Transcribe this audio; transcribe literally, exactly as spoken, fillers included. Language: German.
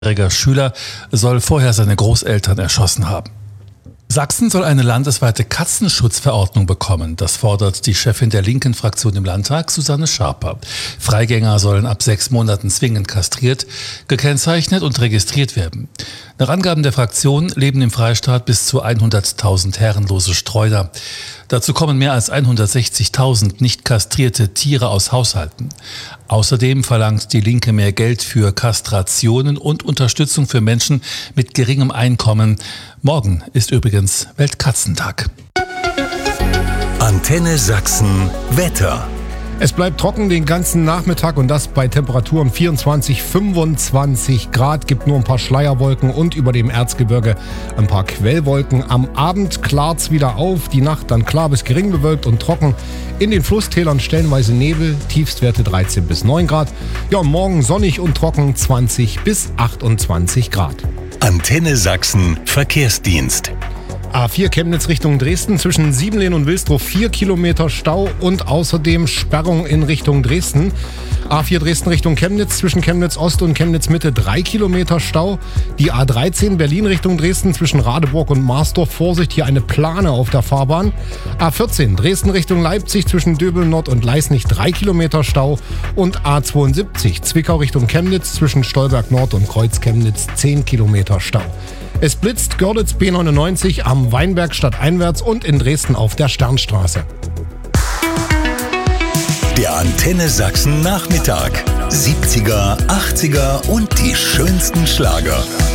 Jähriger Schüler soll vorher seine Großeltern erschossen haben. Sachsen soll eine landesweite Katzenschutzverordnung bekommen. Das fordert die Chefin der linken Fraktion im Landtag, Susanne Scharper. Freigänger sollen ab sechs Monaten zwingend kastriert, gekennzeichnet und registriert werden. Nach Angaben der Fraktion leben im Freistaat bis zu hunderttausend herrenlose Streuner. Dazu kommen mehr als hundertsechzigtausend nicht kastrierte Tiere aus Haushalten. Außerdem verlangt die Linke mehr Geld für Kastrationen und Unterstützung für Menschen mit geringem Einkommen. Morgen ist übrigens Weltkatzentag. Antenne Sachsen Wetter. Es bleibt trocken den ganzen Nachmittag und das bei Temperaturen vierundzwanzig, fünfundzwanzig Grad. Gibt nur ein paar Schleierwolken und über dem Erzgebirge ein paar Quellwolken. Am Abend klart's wieder auf, die Nacht dann klar bis gering bewölkt und trocken. In den Flusstälern stellenweise Nebel, Tiefstwerte dreizehn bis neun Grad. Ja, und morgen sonnig und trocken zwanzig bis achtundzwanzig Grad. Antenne Sachsen Verkehrsdienst. A vier Chemnitz Richtung Dresden, zwischen Siebenlehn und Wilsdruff vier Kilometer Stau und außerdem Sperrung in Richtung Dresden. A vier Dresden Richtung Chemnitz, zwischen Chemnitz Ost und Chemnitz Mitte drei Kilometer Stau. Die A dreizehn Berlin Richtung Dresden, zwischen Radeburg und Marsdorf, Vorsicht, hier eine Plane auf der Fahrbahn. A vierzehn Dresden Richtung Leipzig, zwischen Döbeln Nord und Leisnig drei Kilometer Stau. Und A zweiundsiebzig Zwickau Richtung Chemnitz, zwischen Stolberg Nord und Kreuz Chemnitz zehn Kilometer Stau. Es blitzt Görlitz B neunundneunzig am Weinberg stadteinwärts und in Dresden auf der Sternstraße. Der Antenne Sachsen Nachmittag. siebziger, achtziger und die schönsten Schlager.